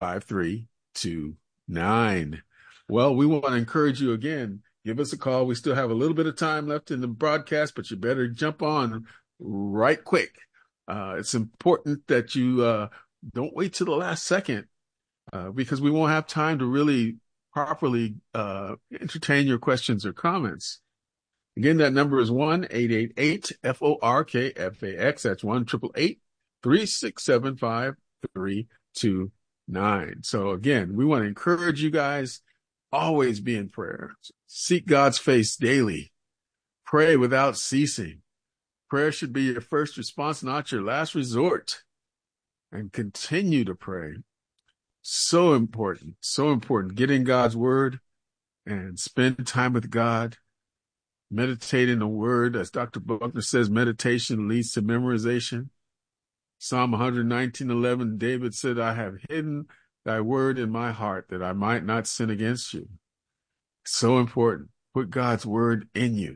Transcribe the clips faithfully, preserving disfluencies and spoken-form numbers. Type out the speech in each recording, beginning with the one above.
five three two nine. Well, we want to encourage you again. Give us a call. We still have a little bit of time left in the broadcast, but you better jump on right quick. Uh, it's important that you uh, don't wait till the last second uh, because we won't have time to really properly uh, entertain your questions or comments. Again, that number is one eight eight eight F O R K F A X. That's one eight eight eight three six seven five three two nine. So again, we want to encourage you guys, always be in prayer. Seek God's face daily. Pray without ceasing. Prayer should be your first response, not your last resort. And continue to pray. So important, so important. Get in God's word and spend time with God. Meditate in the word. As Doctor Buckner says, meditation leads to memorization. Psalm one nineteen eleven, David said, I have hidden thy word in my heart that I might not sin against you. So important. Put God's word in you.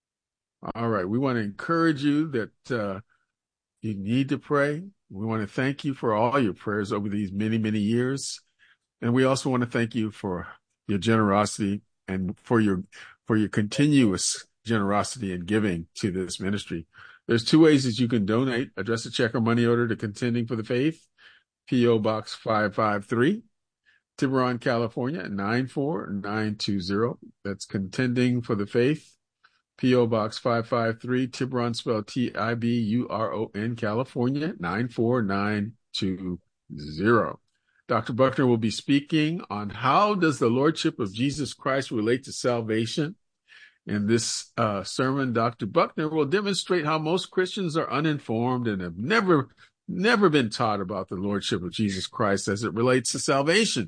All right. We want to encourage you that uh, you need to pray. We want to thank you for all your prayers over these many, many years. And we also want to thank you for your generosity and for your for your continuous generosity and giving to this ministry. There's two ways that you can donate. Address a check or money order to Contending for the Faith, P O. Box five five three, Tiburon, California, nine four nine two zero. That's Contending for the Faith, P O. Box five five three, Tiburon, spelled T I B U R O N, California, nine four nine two zero. Doctor Buckner will be speaking on how does the Lordship of Jesus Christ relate to salvation. In this uh, sermon, Doctor Buckner will demonstrate how most Christians are uninformed and have never, never been taught about the Lordship of Jesus Christ as it relates to salvation.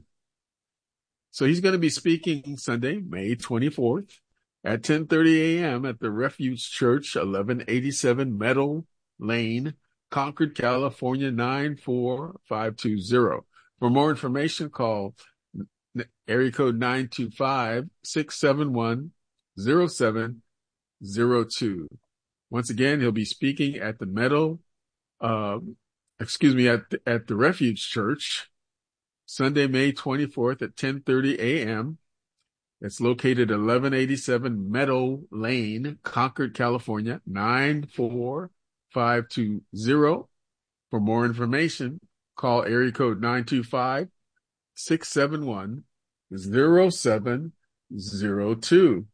So he's going to be speaking Sunday, May twenty-fourth at ten thirty a.m. at the Refuge Church, eleven eighty-seven Meadow Lane, Concord, California, nine four five two zero. For more information, call area code nine two five, six seven one, zero seven zero two. Once again, he'll be speaking at the Meadow, uh, excuse me, at the, at the Refuge Church, Sunday, May twenty-fourth at ten thirty a.m. It's located at eleven eighty-seven Meadow Lane, Concord, California, nine four five two zero. For more information, call area code nine two five, six seven one, zero seven zero two.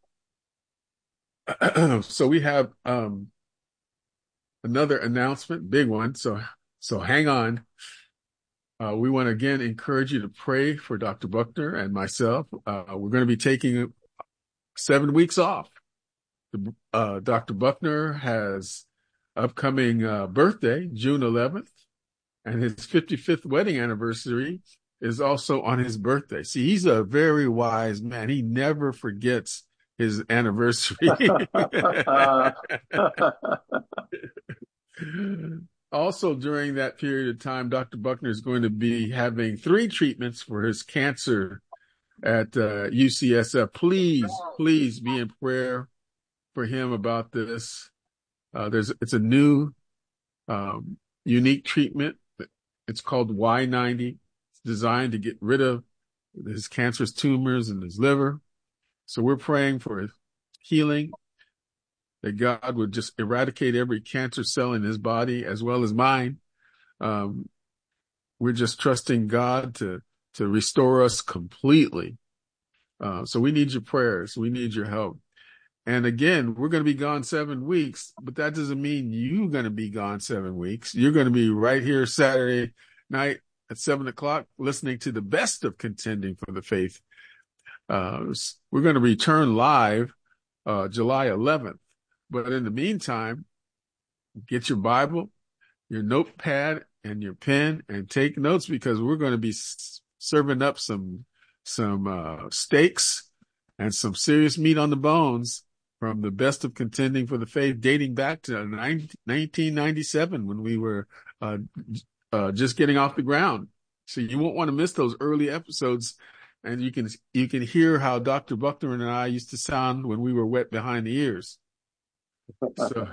So we have um, another announcement, big one. So, so hang on. Uh, we want to again encourage you to pray for Doctor Buckner and myself. Uh, we're going to be taking seven weeks off. Uh, Doctor Buckner has upcoming uh, birthday, June eleventh, and his fifty-fifth wedding anniversary is also on his birthday. See, he's a very wise man. He never forgets his anniversary. Also, during that period of time, Doctor Buckner is going to be having three treatments for his cancer at uh, U C S F. Please, please be in prayer for him about this. Uh, there's, it's a new, um, unique treatment. It's called Y ninety. It's designed to get rid of his cancerous tumors in his liver. So we're praying for his healing, that God would just eradicate every cancer cell in his body as well as mine. Um, we're just trusting God to, to restore us completely. Uh, so we need your prayers. We need your help. And again, we're going to be gone seven weeks, but that doesn't mean you're going to be gone seven weeks. You're going to be right here Saturday night at seven o'clock listening to the best of Contending for the Faith. Uh, we're going to return live uh, July eleventh. But in the meantime, get your Bible, your notepad, and your pen, and take notes because we're going to be s- serving up some some uh, steaks and some serious meat on the bones from the best of Contending for the Faith, dating back to nineteen ninety-seven when we were uh, uh, just getting off the ground. So you won't want to miss those early episodes. And you can you can hear how Doctor Buckner and I used to sound when we were wet behind the ears. So,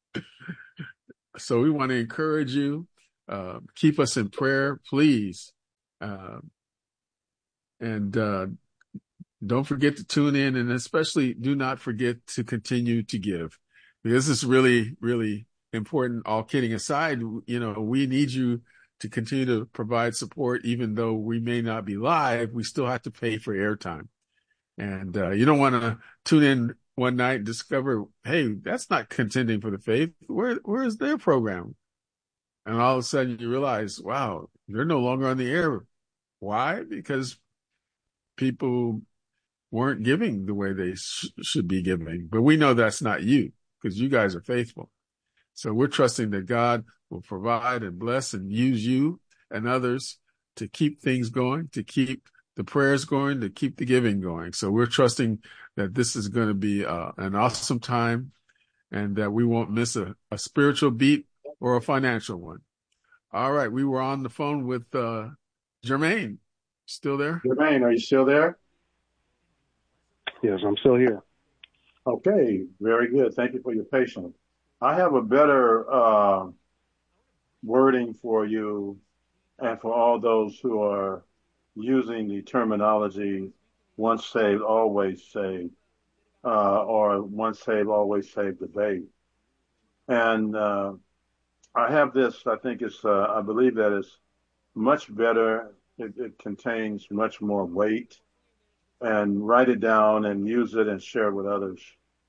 so we want to encourage you. Uh, keep us in prayer, please. Uh, and uh, don't forget to tune in, and especially do not forget to continue to give. This is really, really important. All kidding aside, you know, we need you to continue to provide support, even though we may not be live. We still have to pay for airtime. And uh, you don't want to tune in one night and discover, hey, that's not contending for the faith. Where where is their program? And all of a sudden you realize, wow, they're no longer on the air. Why? Because people weren't giving the way they sh- should be giving. But we know that's not you, because you guys are faithful. So we're trusting that God will provide and bless and use you and others to keep things going, to keep the prayers going, to keep the giving going. So we're trusting that this is going to be uh, an awesome time, and that we won't miss a, a spiritual beat or a financial one. All right. We were on the phone with uh, Jermaine. Still there? Jermaine, are you still there? Yes, I'm still here. Okay, very good. Thank you for your patience. I have a better uh, wording for you and for all those who are using the terminology once saved, always saved, uh, or once saved, always saved debate. And uh, I have this, I think it's, uh, I believe that it's much better. It, it contains much more weight, and write it down and use it and share it with others.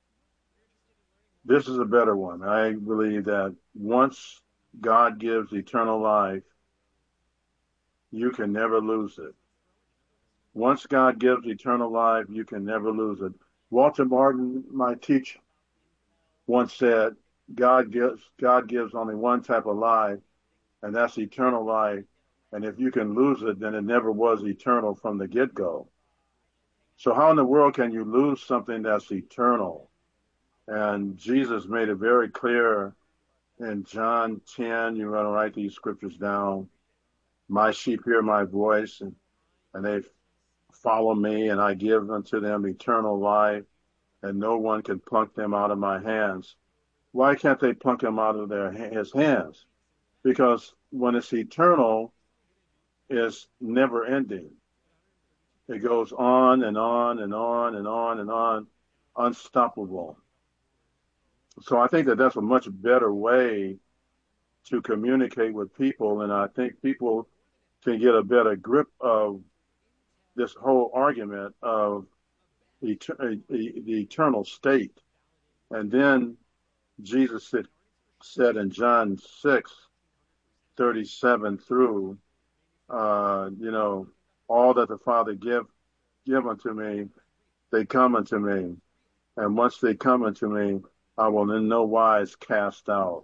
This is a better one. I believe that once God gives eternal life, you can never lose it. Once God gives eternal life, you can never lose it. Walter Martin, my teacher, once said, God gives, God gives only one type of life, and that's eternal life. And if you can lose it, then it never was eternal from the get-go. So how in the world can you lose something that's eternal? And Jesus made it very clear in John ten. You want to write these scriptures down. My sheep hear my voice, and, and they follow me, and I give unto them eternal life, and no one can pluck them out of my hands. Why can't they pluck them out of their his hands? Because when it's eternal, it's never ending. It goes on and on and on and on and on, unstoppable. So I think that that's a much better way to communicate with people, and I think people can get a better grip of this whole argument of the, the eternal state. And then Jesus said, said in John six thirty-seven through, uh, you know, all that the Father give give unto me, they come unto me, and once they come unto me, I will in no wise cast out.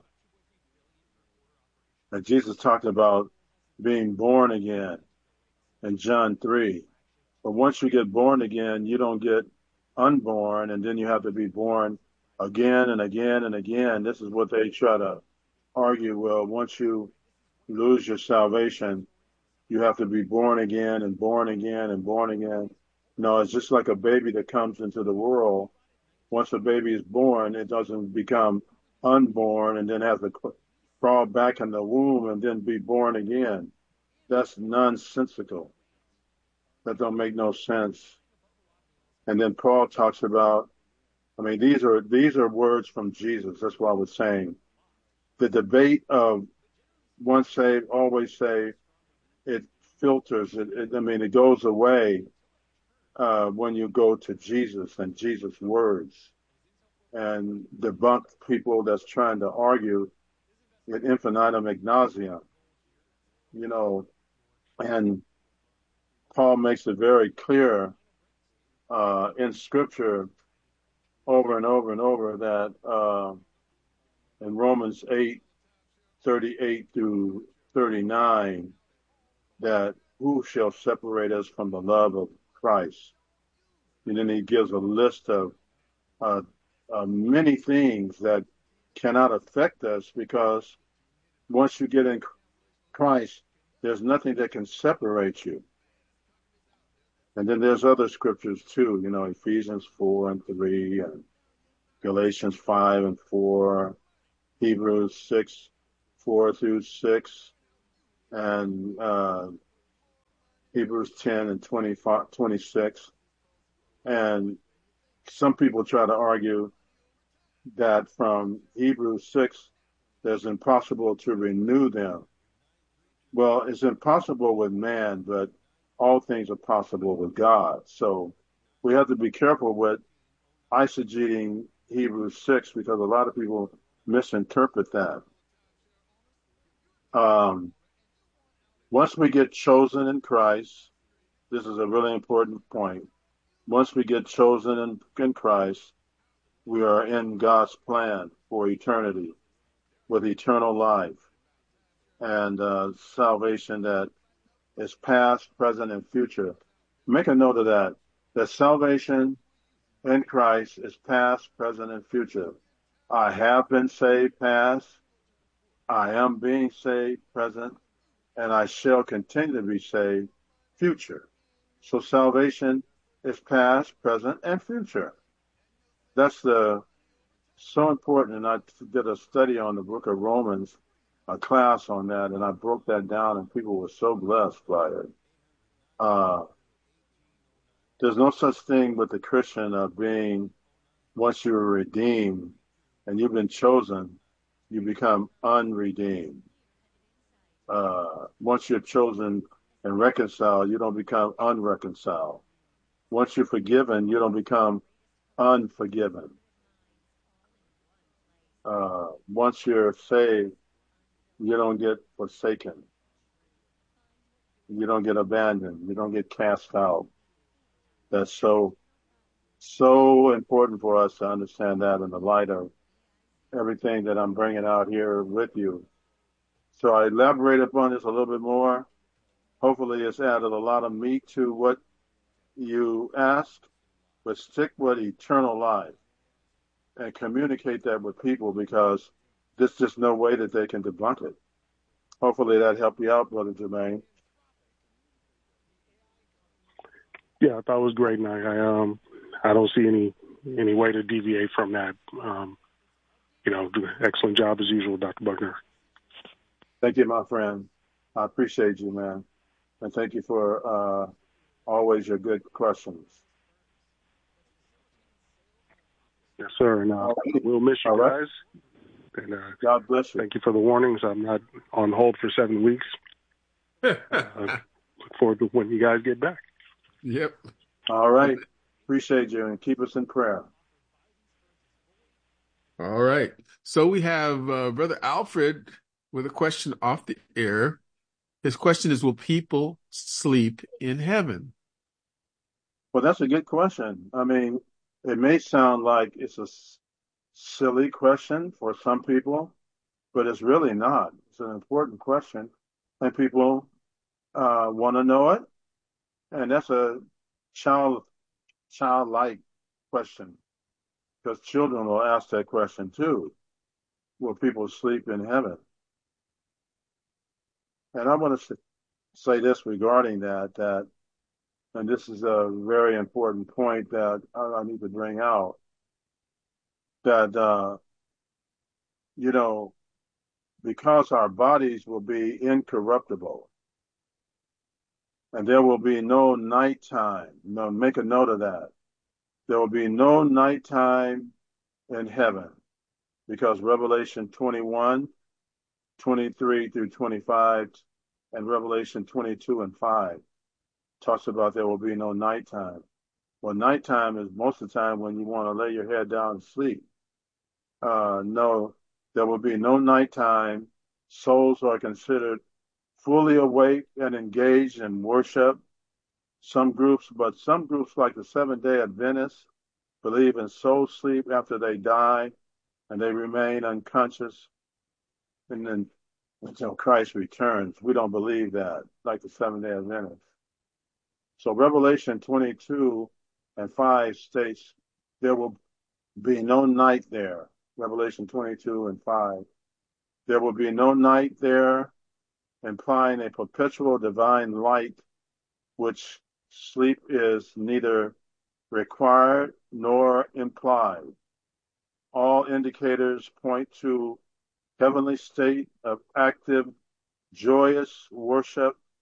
And Jesus talked about being born again in John three. But once you get born again, you don't get unborn, and then you have to be born again and again and again. This is what they try to argue. Well, once you lose your salvation, you have to be born again and born again and born again. No, it's just like a baby that comes into the world. Once a baby is born, it doesn't become unborn and then have to crawl back in the womb and then be born again. That's nonsensical. That don't make no sense. And then Paul talks about, I mean, these are these are words from Jesus. That's what I was saying. The debate of once saved, always saved, it filters. It, it I mean, it goes away uh, when you go to Jesus and Jesus' words, and debunk people that's trying to argue at infinitum ad nauseam. You know, and Paul makes it very clear uh, in Scripture over and over and over that uh, in Romans eight thirty-eight through thirty-nine, that who shall separate us from the love of Christ? And then he gives a list of uh, uh, many things that cannot affect us, because once you get in Christ, there's nothing that can separate you. And then there's other scriptures too, you know, Ephesians four and three, and Galatians five and four, Hebrews six, four through six, and uh, Hebrews ten and twenty-five, twenty-six. And some people try to argue that from Hebrews six, there's impossible to renew them. Well, it's impossible with man, but all things are possible with God. So we have to be careful with eisegeting Hebrews six because a lot of people misinterpret that. Um, once we get chosen in Christ, this is a really important point. Once we get chosen in, in Christ, we are in God's plan for eternity with eternal life and uh, salvation that is past, present, and future. Make a note of that, that salvation in Christ is past, present, and future. I have been saved past, I am being saved present, and I shall continue to be saved future. So salvation is past, present, and future. That's the so important. And I did a study on the book of Romans, a class on that, and I broke that down, and people were so blessed by it. Uh, there's no such thing with the Christian of being, once you're redeemed and you've been chosen, you become unredeemed. Uh, once you're chosen and reconciled, you don't become unreconciled. Once you're forgiven, you don't become unforgiven. Uh, once you're saved, you don't get forsaken. You don't get abandoned. You don't get cast out. That's so, so important for us to understand that in the light of everything that I'm bringing out here with you. So I elaborate upon this a little bit more. Hopefully it's added a lot of meat to what you asked, but stick with eternal life and communicate that with people because there's just no way that they can debunk it. Hopefully that helped you out, Brother Jermaine. Yeah, I thought it was great, and I, I um I don't see any any way to deviate from that. Um, you know, do an excellent job as usual, Doctor Buckner. Thank you, my friend. I appreciate you, man, and thank you for uh, always your good questions. Yes, sir. And uh, we'll miss you All right. guys. And uh, God bless you. thank you for the warnings. I'm not on hold for seven weeks. uh, look forward to when you guys get back. Yep. All right. Appreciate you, and keep us in prayer. All right. So we have uh, Brother Alfred with a question off the air. His question is, will people sleep in heaven? Well, that's a good question. I mean, it may sound like it's a s- silly question for some people, but it's really not. It's an important question, and people uh, want to know it. And that's a child childlike question because children will ask that question too. Will people sleep in heaven? And I want to say this regarding that, that, and this is a very important point that I, I need to bring out, that, uh, you know, because our bodies will be incorruptible and there will be no nighttime. No, make a note of that. There will be no nighttime in heaven because Revelation twenty-one, twenty-three through twenty-five, and Revelation twenty-two and five talks about there will be no nighttime. Well, nighttime is most of the time when you want to lay your head down and sleep. Uh, no, there will be no nighttime. Souls are considered fully awake and engaged in worship. Some groups, but some groups like the Seventh-day Adventists believe in soul sleep after they die and they remain unconscious and then until Christ returns. We don't believe that, like the Seventh-day Adventists. So Revelation twenty-two and five states there will be no night there. Revelation twenty-two and five. There will be no night there, implying a perpetual divine light, which sleep is neither required nor implied. All indicators point to heavenly state of active, joyous worship,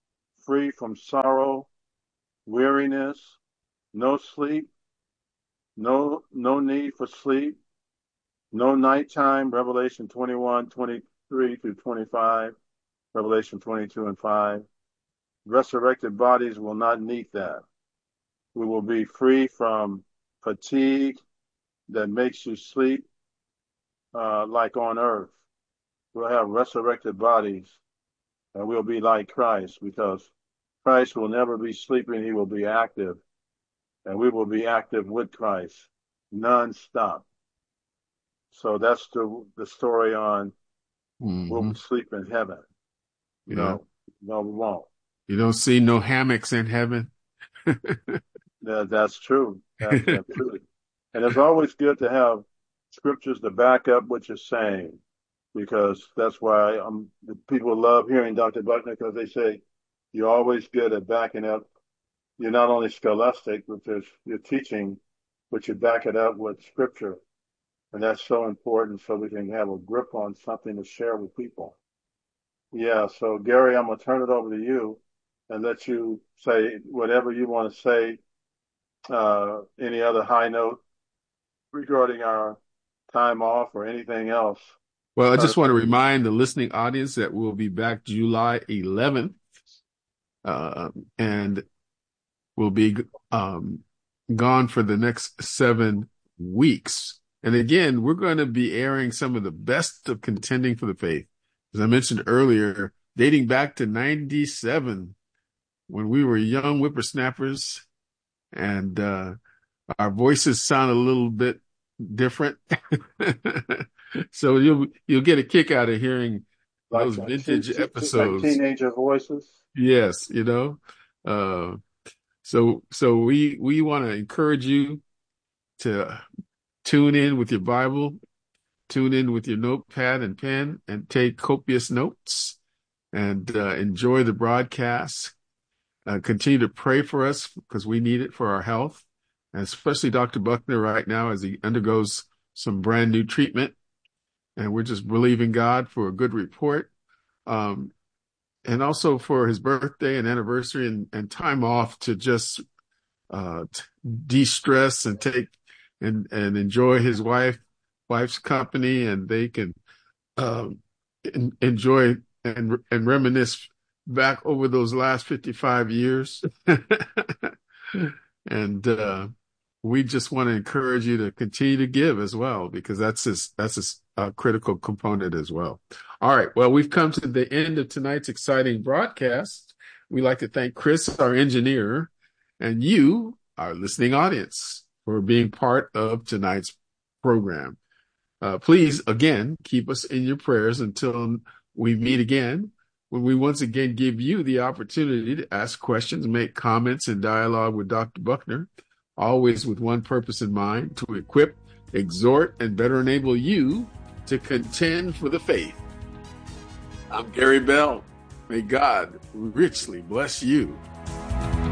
free from sorrow, weariness, no sleep, no no need for sleep, no nighttime, Revelation twenty-one, twenty-three through twenty-five, Revelation twenty-two and five. Resurrected bodies will not need that. We will be free from fatigue that makes you sleep uh, like on earth. We'll have resurrected bodies and we'll be like Christ, because Christ will never be sleeping. He will be active, and we will be active with Christ non-stop. So that's the the story on mm-hmm. Will we sleep in heaven? Yeah. No, no, we won't. You don't see no hammocks in heaven? that, that's true. That's, that's true. And it's always good to have scriptures to back up what you're saying, because that's why um, people love hearing Doctor Buckner, because they say you're always good at backing up. You're not only scholastic, but there's, you're teaching, but you back it up with scripture. And that's so important, so we can have a grip on something to share with people. Yeah, so Gary, I'm going to turn it over to you and let you say whatever you want to say, uh, any other high note regarding our time off or anything else. Well, I just want to remind the listening audience that we'll be back July eleventh, uh, and we'll be um, gone for the next seven weeks. And again, we're going to be airing some of the best of Contending for the Faith. As I mentioned earlier, dating back to ninety-seven, when we were young whippersnappers, and uh, our voices sound a little bit different. So you'll you'll get a kick out of hearing like those vintage teen, episodes. Like teenager voices. Yes, you know. Uh, so so we we want to encourage you to tune in with your Bible, tune in with your notepad and pen, and take copious notes, and uh, enjoy the broadcast. Uh, continue to pray for us, because we need it for our health, and especially Doctor Buckner right now as he undergoes some brand new treatment. And we're just believing God for a good report, um, and also for his birthday and anniversary and, and time off to just uh, de-stress and take and, and enjoy his wife wife's company, and they can um, in, enjoy and and reminisce back over those last fifty-five years. And uh, we just want to encourage you to continue to give as well, because that's his, that's his, a critical component as well. All right. Well, we've come to the end of tonight's exciting broadcast. We'd like to thank Chris, our engineer, and you, our listening audience, for being part of tonight's program. Uh, please, again, keep us in your prayers until we meet again, when we once again give you the opportunity to ask questions, make comments, and dialogue with Doctor Buckner, always with one purpose in mind: to equip, exhort, and better enable you to contend for the faith. I'm Gary Bell. May God richly bless you.